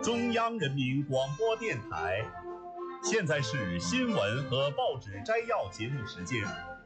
中央人民广播电台，现在是新闻和报纸摘要节目时间。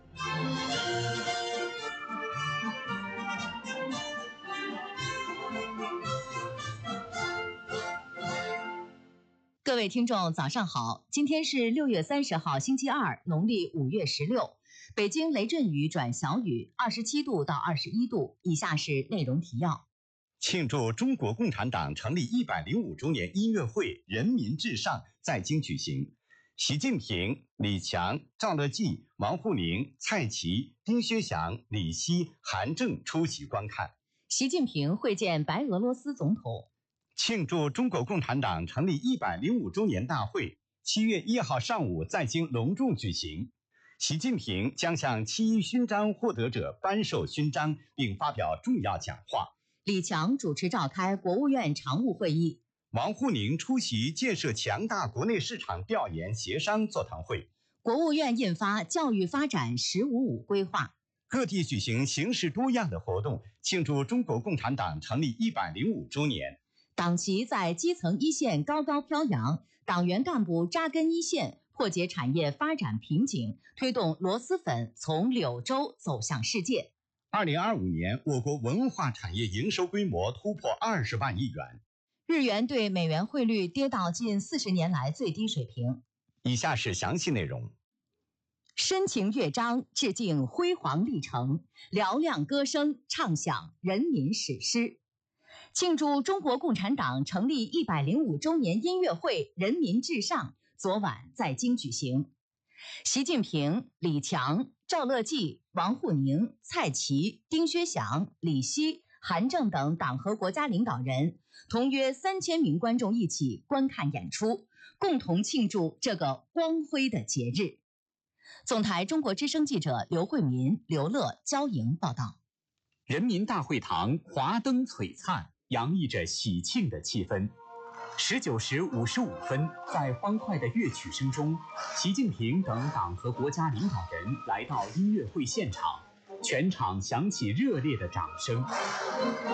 各位听众，早上好！今天是6月30号，星期二，农历5月16。北京雷阵雨转小雨，27度到21度。以下是内容提要： 庆祝中国共产党成立105周年音乐会“人民至上”在京举行。习近平、李强、赵乐际、王沪宁、蔡奇、丁薛祥、李希、韩正出席观看。 习近平会见白俄罗斯总统。 庆祝中国共产党成立105周年大会7月1号上午在京隆重举行。习近平将向7·1勋章获得者颁授勋章，并发表重要讲话。 李强主持召开国务院常务会议。 王沪宁出席建设强大国内市场调研协商座谈会。 国务院印发教育发展“15+5”规划。 各地举行形式多样的活动，庆祝中国共产党成立105周年。 党旗在基层一线高高飘扬，党员干部扎根一线，破解产业发展瓶颈，推动螺蛳粉从柳州走向世界。 2025年，我国文化产业营收规模突破20万亿元。 日元对美元汇率跌到近40年来最低水平。 以下是详细内容。 深情乐章致敬辉煌历程，嘹亮歌声唱响人民史诗。庆祝中国共产党成立105周年音乐会“人民至上”昨晚在京举行。习近平、李强、赵乐际、王沪宁、蔡奇、丁薛祥、李希、韩正等党和国家领导人同约3000名观众一起观看演出，共同庆祝这个光辉的节日。总台中国之声记者刘慧民、刘乐、焦莹报道。 人民大会堂华灯璀璨，洋溢着喜庆的气氛。19时55分，在欢快的乐曲声中，习近平等党和国家领导人来到音乐会现场，全场响起热烈的掌声。